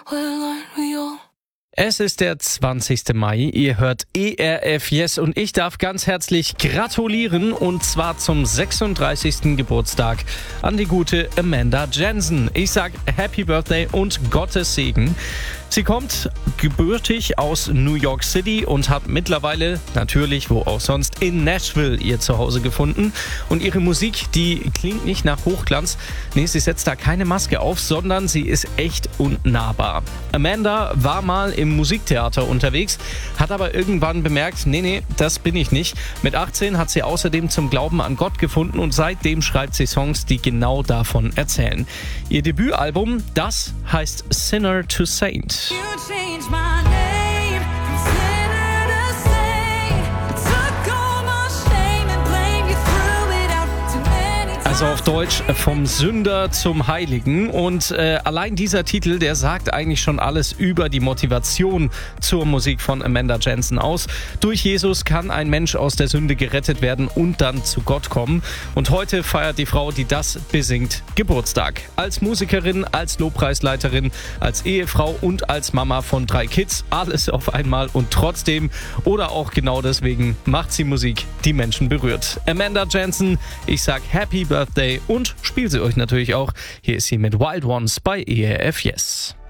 Well, aren't we all? Es ist der 20. Mai, ihr hört ERF Yes und ich darf ganz herzlich gratulieren und zwar zum 36. Geburtstag an die gute Amanda Jensen. Ich sag Happy Birthday und Gottes Segen. Sie kommt gebürtig aus New York City und hat mittlerweile, natürlich wo auch sonst, in Nashville ihr Zuhause gefunden. Und ihre Musik, die klingt nicht nach Hochglanz. Nee, sie setzt da keine Maske auf, sondern sie ist echt und nahbar. Amanda war mal im Musiktheater unterwegs, hat aber irgendwann bemerkt, nee, das bin ich nicht. Mit 18 hat sie außerdem zum Glauben an Gott gefunden und seitdem schreibt sie Songs, die genau davon erzählen. Ihr Debütalbum, das heißt Sinner to Saint. You changed my name from sinner to saint. Took all my shame and blame. You threw it out too many times. Also auf Deutsch vom Sünder zum Heiligen. Und allein dieser Titel, der sagt eigentlich schon alles über die Motivation zur Musik von Amanda Jensen aus. Durch Jesus kann ein Mensch aus der Sünde gerettet werden und dann zu Gott kommen. Und heute feiert die Frau, die das besingt, Geburtstag. Als Musikerin, als Lobpreisleiterin, als Ehefrau und als Mama von 3 Kids. Alles auf einmal und trotzdem oder auch genau deswegen macht sie Musik, die Menschen berührt. Amanda Jensen, ich sag Happy Birthday und spiel sie euch natürlich auch. Hier ist sie mit Wild Ones bei ERF Yes.